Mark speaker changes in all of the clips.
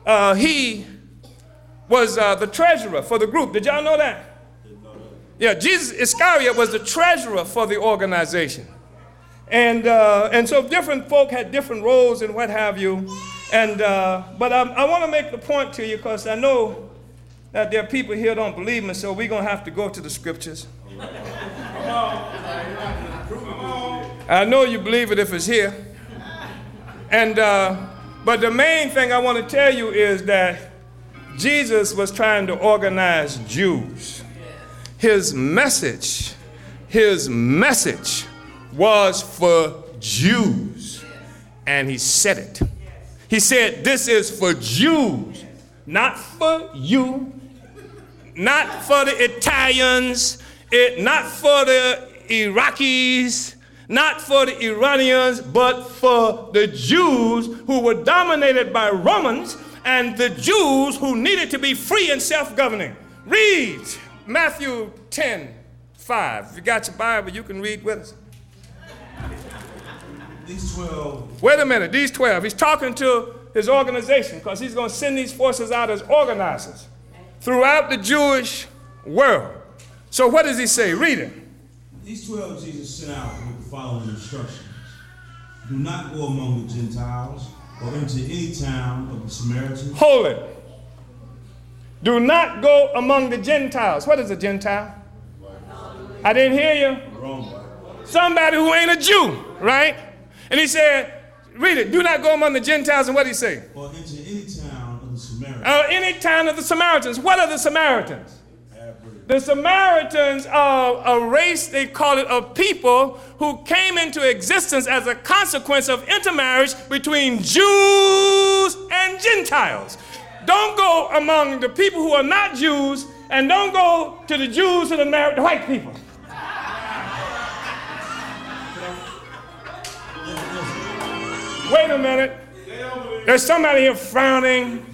Speaker 1: he was the treasurer for the group. Did y'all know that? Yeah, Jesus Iscariot was the treasurer for the organization. And so different folk had different roles and what have you. But I want to make the point to you because I know that there are people here who don't believe me, so we're going to have to go to the scriptures. I know you believe it if it's here. But the main thing I want to tell you is that Jesus was trying to organize Jews. His message was for Jews. And he said it. He said, this is for Jews, not for you, not for the Italians, not for the Iraqis, not for the Iranians, but for the Jews who were dominated by Romans and the Jews who needed to be free and self-governing. Read Matthew 10:5. If you got your Bible, you can read with us.
Speaker 2: These 12.
Speaker 1: Wait a minute, these 12. He's talking to his organization because he's going to send these forces out as organizers throughout the Jewish world. So what does he say? Read it.
Speaker 2: These 12 Jesus sent out with the following instructions. Do not go among the Gentiles or into any town of the Samaritans.
Speaker 1: Hold it. Do not go among the Gentiles. What is a Gentile? I didn't hear you.
Speaker 2: Wrong.
Speaker 1: Somebody who ain't a Jew, right? And he said, read it. Do not go among the Gentiles. And what did he say?
Speaker 2: Or into any town of the Samaritans.
Speaker 1: Any town of the Samaritans. What are the Samaritans? The Samaritans are a race, they call it, of people who came into existence as a consequence of intermarriage between Jews and Gentiles. Don't go among the people who are not Jews, and don't go to the Jews who are married to white people. Wait a minute. There's somebody here frowning.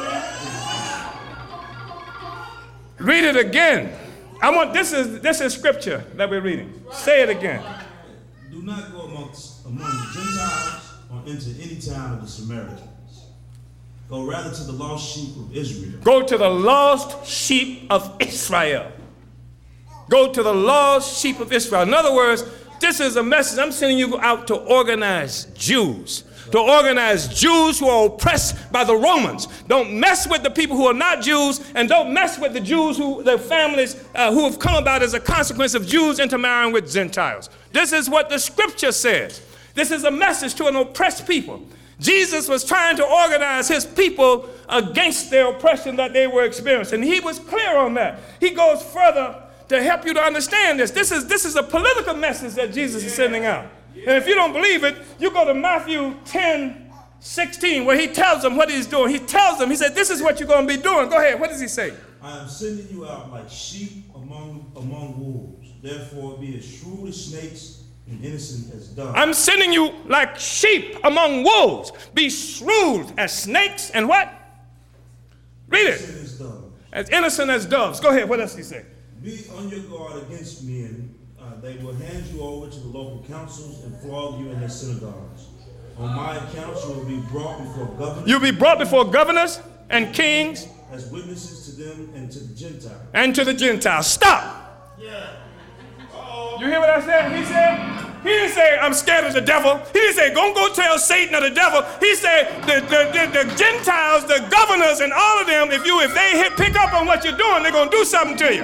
Speaker 1: Read it again. This is scripture that we're reading. Say it again.
Speaker 2: Do not go among the Gentiles or into any town of the Samaritans. Go rather to the lost sheep of Israel.
Speaker 1: Go to the lost sheep of Israel. Go to the lost sheep of Israel. In other words, this is a message. I'm sending you out to organize Jews. To organize Jews who are oppressed by the Romans. Don't mess with the people who are not Jews, and don't mess with the Jews the families who have come about as a consequence of Jews intermarrying with Gentiles. This is what the scripture says. This is a message to an oppressed people. Jesus was trying to organize his people against their oppression that they were experiencing. He was clear on that. He goes further to help you to understand this. This is a political message that Jesus is sending out. And if you don't believe it, you go to Matthew 10:16, where he tells them what he's doing. He tells them, he said, this is what you're going to be doing. Go ahead. What does he say?
Speaker 2: I am sending you out like sheep among wolves. Therefore, be as shrewd as snakes and innocent as doves.
Speaker 1: I'm sending you like sheep among wolves. Be shrewd as snakes and what? Read it.
Speaker 2: Innocent as doves.
Speaker 1: As innocent as doves. Go ahead. What else does he say?
Speaker 2: Be on your guard against men. They will hand you over to the local councils and flog you in their synagogues. On my account, you will be brought before governors.
Speaker 1: You'll be brought before governors and kings.
Speaker 2: As witnesses to them and to the Gentiles.
Speaker 1: And to the Gentiles. Stop.
Speaker 2: Yeah.
Speaker 1: You hear what I said? He didn't say, I'm scared of the devil. He didn't say, go tell Satan or the devil. He said, the Gentiles, the governors, and all of them, if they pick up on what you're doing, they're going to do something to you.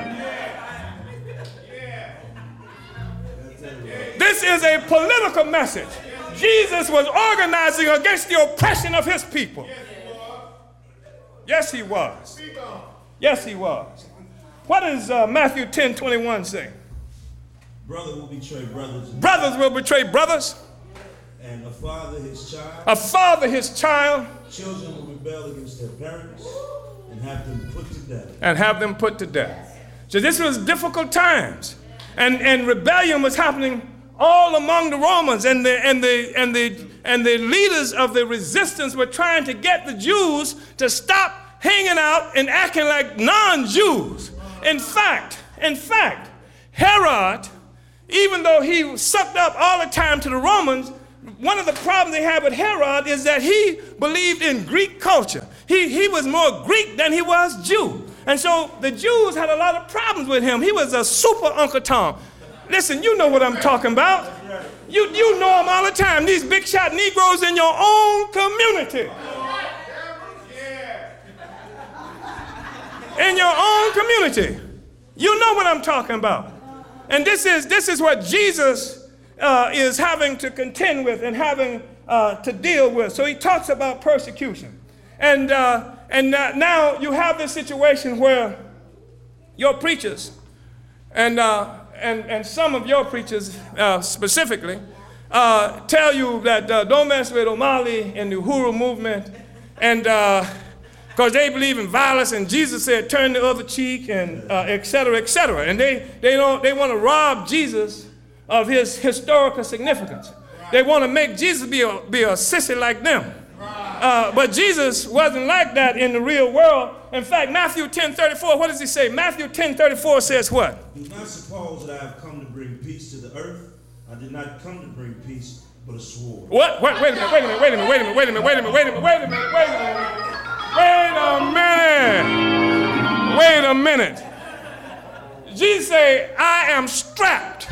Speaker 1: This is a political message. Jesus was organizing against the oppression of his people. Yes, he was. Yes, he was. What does Matthew 10:21 say?
Speaker 2: Brothers will betray brothers.
Speaker 1: Brothers will betray brothers.
Speaker 2: And a father his child.
Speaker 1: A father his child.
Speaker 2: Children will rebel against their parents and have them put to death.
Speaker 1: And have them put to death. So this was difficult times. And rebellion was happening all among the Romans, and the leaders of the resistance were trying to get the Jews to stop hanging out and acting like non-Jews. In fact, Herod, even though he sucked up all the time to the Romans, one of the problems they had with Herod is that he believed in Greek culture. He was more Greek than he was Jew. And so the Jews had a lot of problems with him. He was a super Uncle Tom. Listen, you know what I'm talking about. You know them all the time. These big shot Negroes in your own community. In your own community. You know what I'm talking about. And this is what Jesus is having to contend with and having to deal with. So he talks about persecution. And now you have this situation where your preachers and some of your preachers specifically tell you that don't mess with O'Malley and the Uhuru movement, and because they believe in violence, and Jesus said turn the other cheek, and et cetera, et cetera. And they want to rob Jesus of his historical significance. They want to make Jesus be a sissy like them. But Jesus wasn't like that in the real world. In fact, Matthew 10:34, what does he say? Matthew 10:34 says what?
Speaker 2: Do not suppose that I have come to bring peace to the earth. I did not come to bring peace, but a sword.
Speaker 1: What? Wait a minute. Jesus said, I am strapped.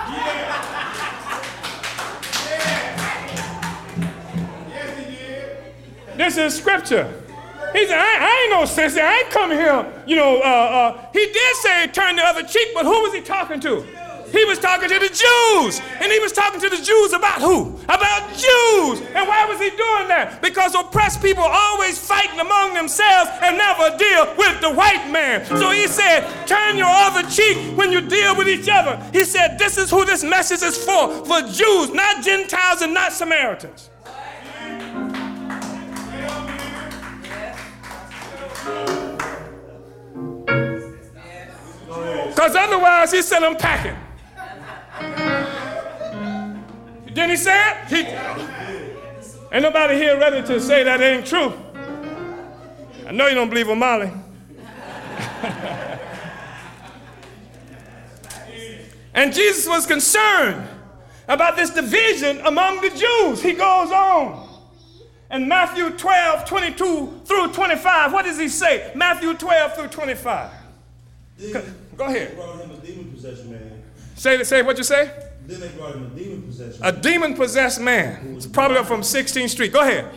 Speaker 1: This is scripture. He said, I ain't no sissy. I ain't coming here. He did say turn the other cheek, but who was he talking to? He was talking to the Jews. And he was talking to the Jews about who? About Jews. And why was he doing that? Because oppressed people always fighting among themselves and never deal with the white man. So he said, turn your other cheek when you deal with each other. He said, this is who this message is for Jews, not Gentiles and not Samaritans. Because otherwise, he said, I'm packing. Didn't he say it? Ain't nobody here ready to say that ain't true. I know you don't believe O'Malley. And Jesus was concerned about this division among the Jews. He goes on. And Matthew 12:22 through 25, what does he say? Matthew 12 through 25. Go ahead.
Speaker 2: They brought him a demon-possessed man.
Speaker 1: Say what you say?
Speaker 2: Then they brought him a demon-possessed man.
Speaker 1: A demon-possessed man. It's probably up from 16th Street. Go ahead.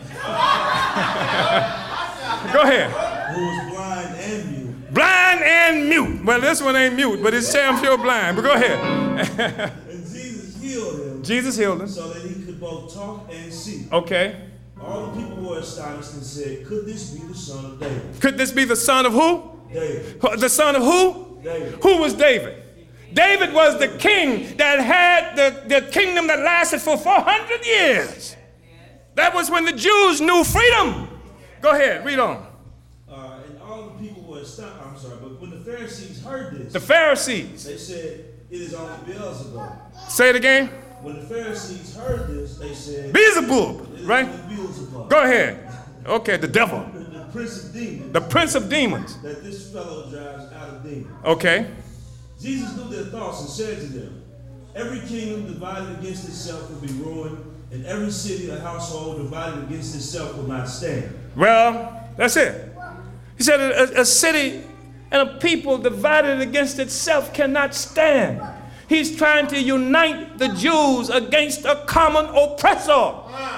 Speaker 1: Go ahead.
Speaker 2: Who was blind and mute.
Speaker 1: Blind and mute. Well, this one ain't mute, but it's damn sure blind. But go ahead.
Speaker 2: And Jesus healed him.
Speaker 1: Jesus healed him.
Speaker 2: So that he could both talk and see.
Speaker 1: Okay.
Speaker 2: All the people were astonished and said, could this be the son of David?
Speaker 1: Could this be the son of who?
Speaker 2: David.
Speaker 1: The son of who?
Speaker 2: David.
Speaker 1: Who was David? David was the king that had the kingdom that lasted for 400 years. That was when the Jews knew freedom. Go ahead, read on.
Speaker 2: And all the people were astonished. I'm sorry, but when the Pharisees heard this,
Speaker 1: The Pharisees.
Speaker 2: they said, it is only Beelzebub.
Speaker 1: Say it again.
Speaker 2: When the Pharisees heard this, they said,
Speaker 1: Beelzebub,
Speaker 2: it is
Speaker 1: right?
Speaker 2: only Beelzebub.
Speaker 1: Go ahead. Okay, the devil.
Speaker 2: The prince of demons.
Speaker 1: The prince of demons.
Speaker 2: That this fellow drives out of demons.
Speaker 1: Okay.
Speaker 2: Jesus knew their thoughts and said to them, every kingdom divided against itself will be ruined, and every city or household divided against itself will not stand.
Speaker 1: Well, that's it. He said a city and a people divided against itself cannot stand. He's trying to unite the Jews against a common oppressor.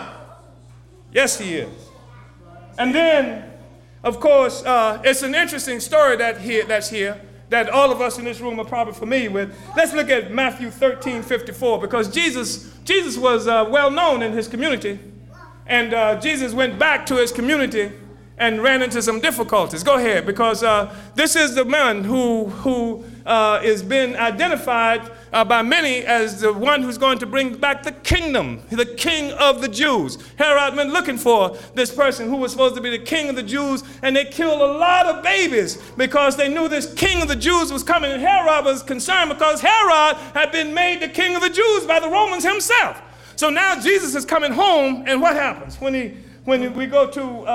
Speaker 1: Yes, he is. And then, of course, it's an interesting story that's here that all of us in this room are probably familiar with. Let's look at Matthew 13:54, because Jesus was well known in his community, and Jesus went back to his community and ran into some difficulties. Go ahead, because this is the man who is been identified by many as the one who's going to bring back the kingdom, the king of the Jews. Herod been looking for this person who was supposed to be the king of the Jews, and they killed a lot of babies because they knew this king of the Jews was coming, and Herod was concerned because Herod had been made the king of the Jews by the Romans himself. So now Jesus is coming home, and what happens when we go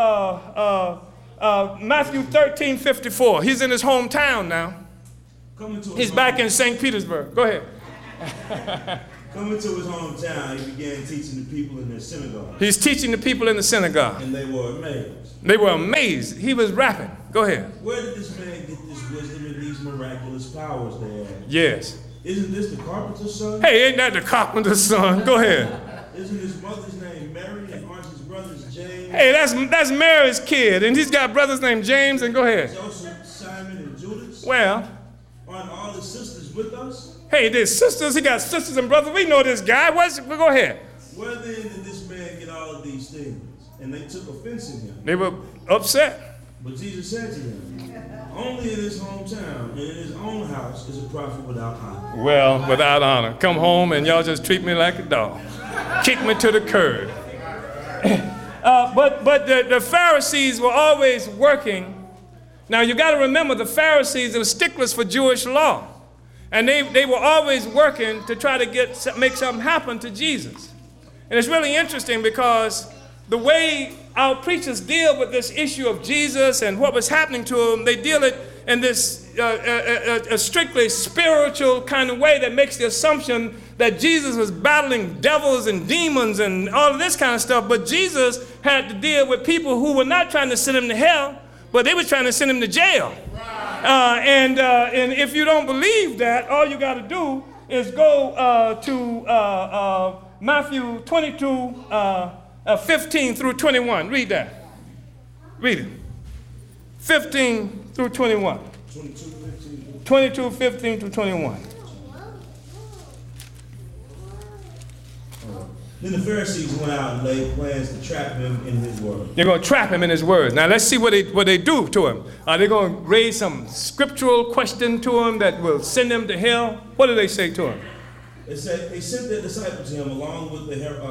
Speaker 1: to Matthew 13:54? He's in his hometown now. He's back in St. Petersburg. Go ahead.
Speaker 2: Coming to his hometown, he began teaching the people in their synagogue.
Speaker 1: He's teaching the people in the synagogue.
Speaker 2: And they were amazed.
Speaker 1: They were amazed. He was rapping. Go ahead.
Speaker 2: Where did this man get this wisdom and these miraculous powers they had?
Speaker 1: Yes.
Speaker 2: Isn't this the carpenter's son?
Speaker 1: Hey, ain't that the carpenter's son? Go ahead.
Speaker 2: Isn't his mother's name Mary and aren't his brothers James?
Speaker 1: Hey, that's Mary's kid, and he's got brothers named James, and go ahead.
Speaker 2: Joseph, Simon, and Judas?
Speaker 1: Well.
Speaker 2: Aren't all his sisters with us?
Speaker 1: Hey, there's sisters. He got sisters and brothers. We know this guy. Go ahead.
Speaker 2: Where then did this man get all of these things? And they took offense in him.
Speaker 1: They were upset.
Speaker 2: But Jesus said to them, only in his hometown and in his own house is a prophet without honor.
Speaker 1: Well, without honor. Come home and y'all just treat me like a dog. Kick me to the curb. But the Pharisees were always working. Now, you got to remember, the Pharisees were sticklers for Jewish law. And they were always working to try to make something happen to Jesus. And it's really interesting because the way our preachers deal with this issue of Jesus and what was happening to him, they deal it in this a strictly spiritual kind of way that makes the assumption that Jesus was battling devils and demons and all of this kind of stuff. But Jesus had to deal with people who were not trying to send him to hell, but they were trying to send him to jail. And if you don't believe that, all you got to do is go to Matthew 22, 15 through 21. Read that. Read it. 15 through 21. 22, 15 through 21.
Speaker 2: Then the Pharisees went out and laid plans to trap him in his words.
Speaker 1: They're going to trap him in his words. Now let's see what they do to him. Are they going to raise some scriptural question to him that will send him to hell? What do they say to him?
Speaker 2: They said they sent their disciples to him along with the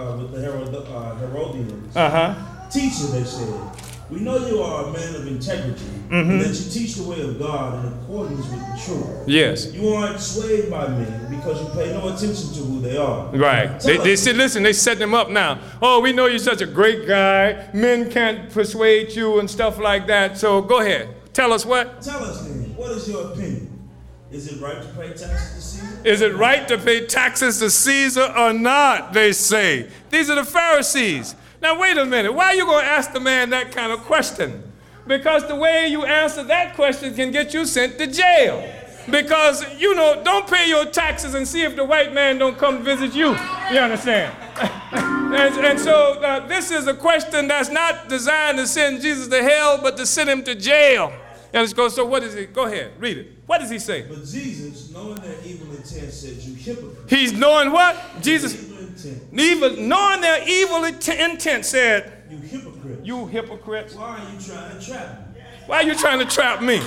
Speaker 2: Herodians. Teacher, they said, we know you are a man of integrity, and that you teach the way of God in accordance with the truth.
Speaker 1: Yes.
Speaker 2: You aren't swayed by men because you pay no attention to who they are.
Speaker 1: Right. They said, listen, they set them up now. Oh, we know you're such a great guy. Men can't persuade you and stuff like that. So go ahead. Tell us what?
Speaker 2: Tell us then, what is your opinion? Is it right to pay taxes to Caesar?
Speaker 1: Is it right to pay taxes to Caesar or not, they say. These are the Pharisees. Now, wait a minute. Why are you going to ask the man that kind of question? Because the way you answer that question can get you sent to jail. Because, don't pay your taxes and see if the white man don't come visit you. You understand? and so this is a question that's not designed to send Jesus to hell, but to send him to jail. And so what is it? Go ahead, read it. What does he say?
Speaker 2: But Jesus, knowing their evil intent, said, you hypocrite.
Speaker 1: He's knowing what? Jesus. Knowing their evil intent said,
Speaker 2: you hypocrite.
Speaker 1: You hypocrites.
Speaker 2: Why are you trying to trap me?
Speaker 1: Why are you trying to trap me?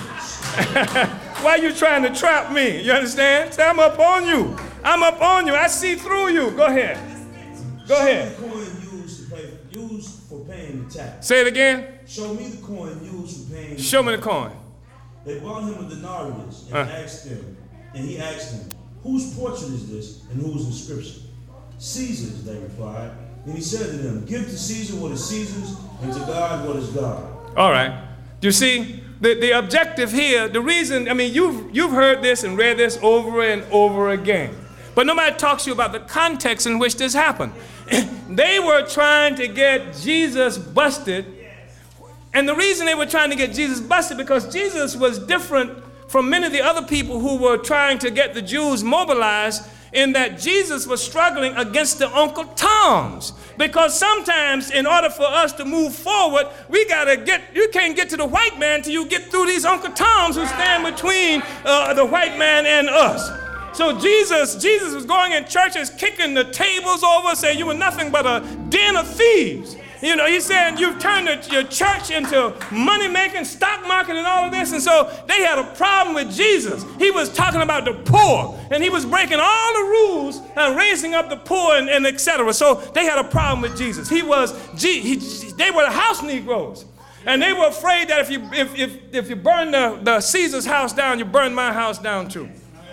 Speaker 1: Why are you trying to trap me? You understand? Say, I'm up on you. I'm up on you. I see through you. Go ahead. Go ahead.
Speaker 2: Show me the coin used for paying the tax.
Speaker 1: Say it again.
Speaker 2: Show me the coin used for paying the tax.
Speaker 1: Show me the coin.
Speaker 2: They bought him a denarius and he asked them, whose portrait is this and whose inscription? Caesar's, they replied. And he said to them, give to Caesar what is Caesar's and to God what is God.
Speaker 1: All right. You see, the objective here, the reason, you've heard this and read this over and over again. But nobody talks to you about the context in which this happened. They were trying to get Jesus busted. And the reason they were trying to get Jesus busted because Jesus was different from many of the other people who were trying to get the Jews mobilized, in that Jesus was struggling against the Uncle Toms. Because sometimes in order for us to move forward, you can't get to the white man till you get through these Uncle Toms who stand between the white man and us. So Jesus was going in churches, kicking the tables over, saying you were nothing but a den of thieves. He's saying you've turned your church into money-making, stock market, and all of this. And so they had a problem with Jesus. He was talking about the poor, and he was breaking all the rules and raising up the poor and et cetera. So they had a problem with Jesus. They were the house Negroes. And they were afraid that if you burn the Caesar's house down, you burn my house down too.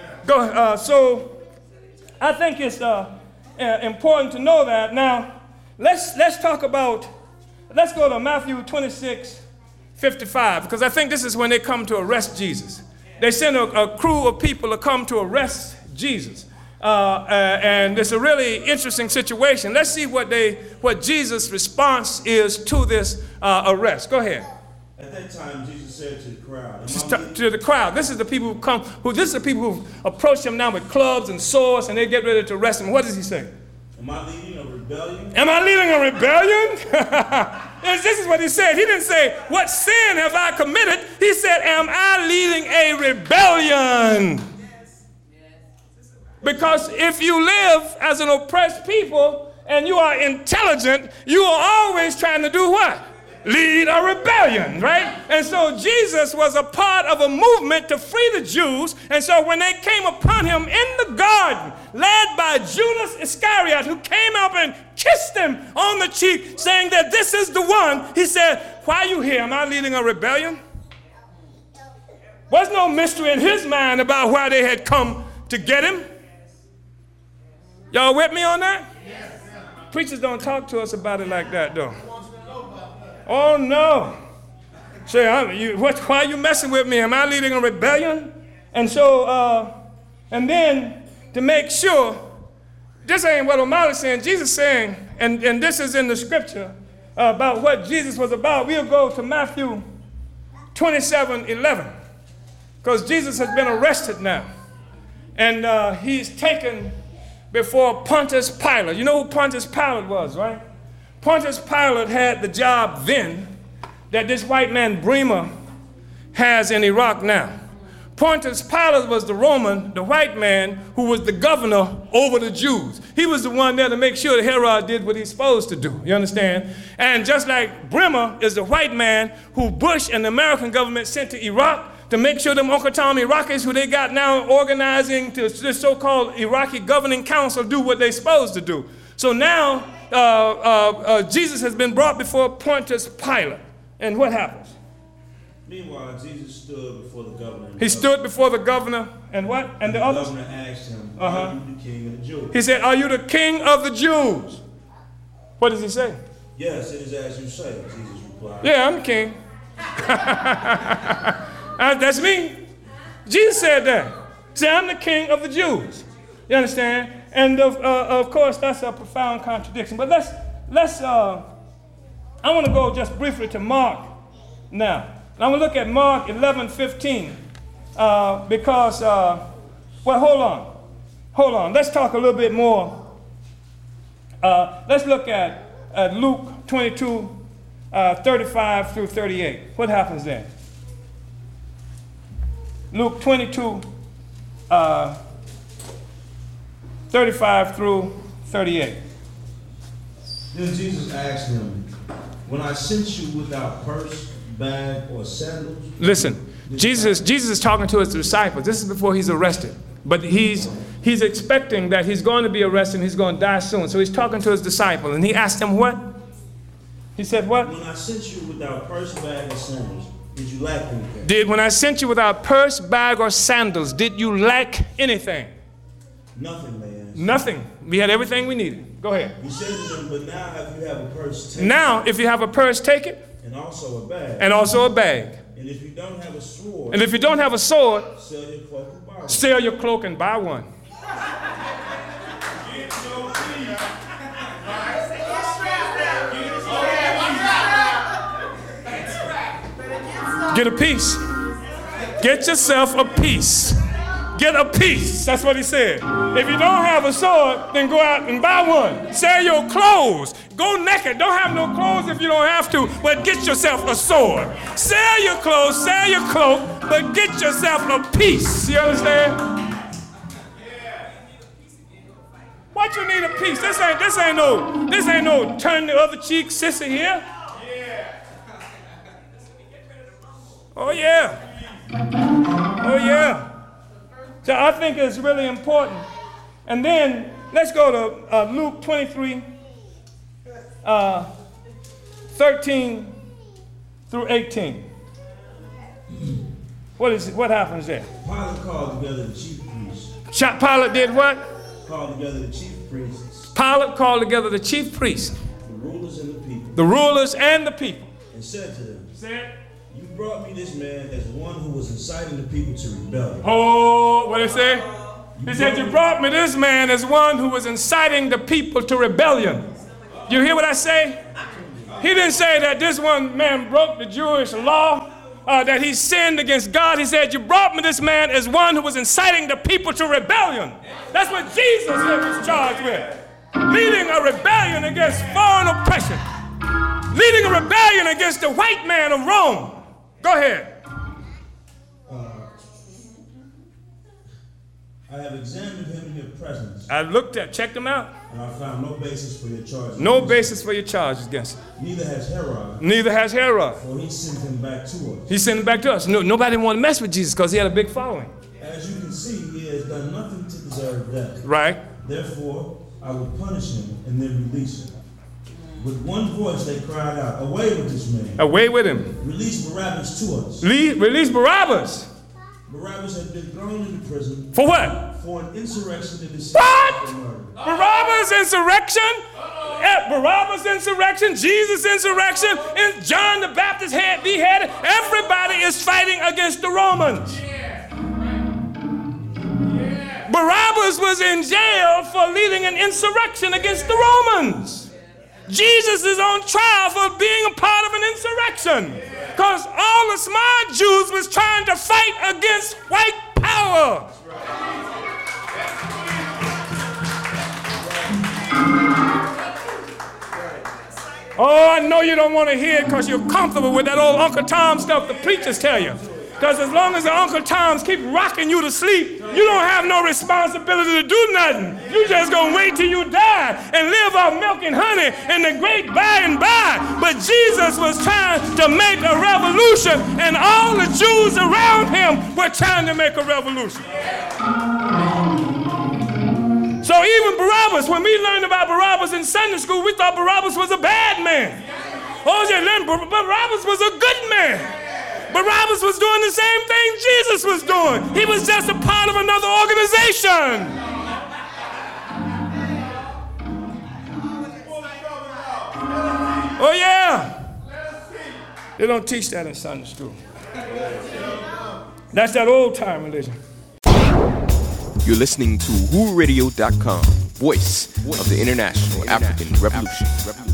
Speaker 1: So I think it's important to know that. Now, let's go to Matthew 26:55, because I think this is when they come to arrest Jesus. They send a crew of people to come to arrest Jesus. And it's a really interesting situation. Let's see what Jesus' response is to this arrest. Go ahead.
Speaker 2: At that time, Jesus said to the crowd,
Speaker 1: To the crowd. This is the people who come, this is the people who approach him now with clubs and swords, and they get ready to arrest him. What does he say?
Speaker 2: Am I leading a rebellion?
Speaker 1: Am I leading a rebellion? This is what he said. He didn't say, what sin have I committed? He said, am I leading a rebellion? Because if you live as an oppressed people and you are intelligent, you are always trying to do what? Lead a rebellion, right? And so Jesus was a part of a movement to free the Jews. And so when they came upon him in the garden, led by Judas Iscariot, who came up and kissed him on the cheek, saying that this is the one, he said, why are you here? Am I leading a rebellion? Was no mystery in his mind about why they had come to get him. Y'all with me on that? Preachers don't talk to us about it like that, though. Oh, no. Say, why are you messing with me? Am I leading a rebellion? And so, and then to make sure, this ain't what O'Malley's saying. Jesus saying, and this is in the scripture about what Jesus was about. We'll go to Matthew 27:11, because Jesus has been arrested now. And he's taken before Pontius Pilate. You know who Pontius Pilate was, right? Pontius Pilate had the job then that this white man Bremer has in Iraq now. Pontius Pilate was the Roman, the white man, who was the governor over the Jews. He was the one there to make sure that Herod did what he's supposed to do. You understand? And just like Bremer is the white man who Bush and the American government sent to Iraq to make sure them Uncle Tom Iraqis, who they got now organizing to this so-called Iraqi governing council, do what they're supposed to do. So now Jesus has been brought before Pontius Pilate. And what happens?
Speaker 2: Meanwhile, Jesus stood before the governor.
Speaker 1: He stood before the governor, and what? And the others?
Speaker 2: The governor asked him, are you the king of the Jews?
Speaker 1: He said, are you the king of the Jews? What does he say?
Speaker 2: Yes, it is as you say, Jesus replied.
Speaker 1: Yeah, I'm the king. That's me. Jesus said that. He said, I'm the king of the Jews. You understand? And of course, that's a profound contradiction. But I want to go just briefly to Mark now. And I'm going to look at Mark 11:15 because, well, hold on. Let's talk a little bit more. Let's look at Luke 22, 35 through 38. What happens there? Luke 22, 35 through 38.
Speaker 2: Then Jesus asked him, when I sent you without purse, bag, or sandals? Listen,
Speaker 1: Jesus is talking to his disciples. This is before he's arrested. But he's expecting that he's going to be arrested and he's going to die soon. So he's talking to his disciples. And he asked them what? He said what?
Speaker 2: When I sent you without purse, bag, or sandals, did you lack anything?
Speaker 1: When I sent you without purse, bag, or sandals, did you lack anything?
Speaker 2: Nothing, they answered.
Speaker 1: Nothing. We had everything we needed. Go ahead.
Speaker 2: He said to them, but now if you have a purse, take it.
Speaker 1: Now, if you have a purse, take it.
Speaker 2: And also a bag.
Speaker 1: And also a bag.
Speaker 2: And if you don't have a sword.
Speaker 1: And if you don't have a sword,
Speaker 2: sell your cloak and buy one.
Speaker 1: Sell your cloak and buy one. Get a piece. Get yourself a piece. Get a piece. That's what he said. If you don't have a sword, then go out and buy one. Sell your clothes. Go naked. Don't have no clothes if you don't have to, but get yourself a sword. Sell your clothes, sell your cloak, but get yourself a piece. You understand? What you need a piece? This ain't no turn the other cheek sissy here. Oh yeah. Oh yeah. So I think it's really important. And then let's go to Luke 23, 13 through 18. What happens there?
Speaker 2: Pilate called together the chief priests.
Speaker 1: Pilate did what?
Speaker 2: Called together the chief priests.
Speaker 1: Pilate called together the chief priests.
Speaker 2: The rulers and the people.
Speaker 1: The rulers and the people.
Speaker 2: And said to them, you brought me this man as one who was inciting the people to rebellion.
Speaker 1: Oh, what did it say? He said, you brought me this man as one who was inciting the people to rebellion. You hear what I say? He didn't say that this one man broke the Jewish law, that he sinned against God. He said, you brought me this man as one who was inciting the people to rebellion. That's what Jesus was charged with. Leading a rebellion against foreign oppression. Leading a rebellion against the white man of Rome. Go ahead.
Speaker 2: I have examined him in your presence.
Speaker 1: I checked him out.
Speaker 2: And I found no basis for your charges.
Speaker 1: No basis for your charges against him.
Speaker 2: Neither has Herod.
Speaker 1: For
Speaker 2: he sent him back to us.
Speaker 1: He sent him back to us. No, nobody wanted to mess with Jesus because he had a big following.
Speaker 2: As you can see, he has done nothing to deserve death.
Speaker 1: Right.
Speaker 2: Therefore, I will punish him and then release him. With one voice they cried out, away with this man.
Speaker 1: Away with him.
Speaker 2: Release Barabbas to us.
Speaker 1: Release Barabbas.
Speaker 2: Barabbas had been thrown into prison.
Speaker 1: For what?
Speaker 2: For an insurrection in the city.
Speaker 1: What? Barabbas insurrection? Barabbas insurrection, Jesus insurrection, and John the Baptist had beheaded. Everybody is fighting against the Romans. Barabbas was in jail for leading an insurrection against the Romans. Jesus is on trial for being a part of an insurrection because all the smart Jews was trying to fight against white power. Oh, I know you don't want to hear it because you're comfortable with that old Uncle Tom stuff the preachers tell you. Because as long as the Uncle Toms keep rocking you to sleep, you don't have no responsibility to do nothing. You just gonna wait till you die and live off milk and honey in the great by and by. But Jesus was trying to make a revolution, and all the Jews around him were trying to make a revolution. So even Barabbas, when we learned about Barabbas in Sunday school, we thought Barabbas was a bad man. Oh, yeah, Barabbas was a good man. Barabbas was doing the same thing Jesus was doing. He was just a part of another organization. Oh, yeah. They don't teach that in Sunday school. That's that old-time religion.
Speaker 3: You're listening to WhoRadio.com, voice of the International African Revolution.